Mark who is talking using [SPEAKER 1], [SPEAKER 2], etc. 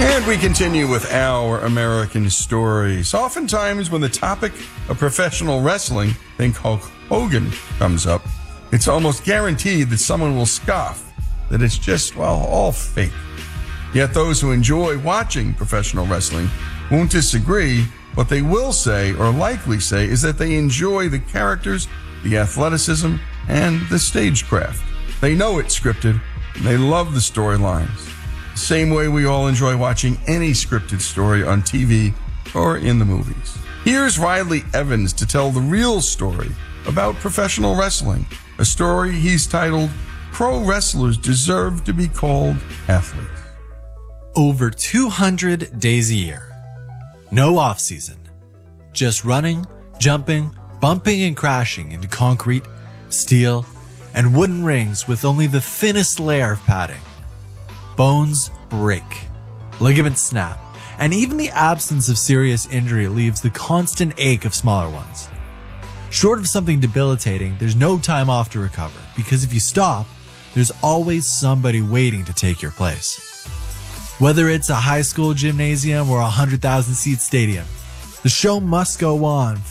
[SPEAKER 1] And we continue with our American stories. Oftentimes, when the topic of professional wrestling, think Hulk Hogan, comes up, it's almost guaranteed that someone will scoff that it's just, well, all fake. Yet those who enjoy watching professional wrestling won't disagree. What they will say, or likely say, is that they enjoy the characters, the athleticism, and the stagecraft. They know it's scripted, and they love the storylines. Same way we all enjoy watching any scripted story on TV or in the movies. Here's Riley Evans to tell the real story about professional wrestling, a story he's titled, Pro Wrestlers Deserve to be Called Athletes.
[SPEAKER 2] Over 200 days a year. No off-season. Just running, jumping, bumping and crashing into concrete, steel, and wooden rings with only the thinnest layer of padding. Bones break, ligaments snap, and even the absence of serious injury leaves the constant ache of smaller ones. Short of something debilitating, there's no time off to recover, because if you stop, there's always somebody waiting to take your place. Whether it's a high school gymnasium or a 100,000-seat stadium, the show must go on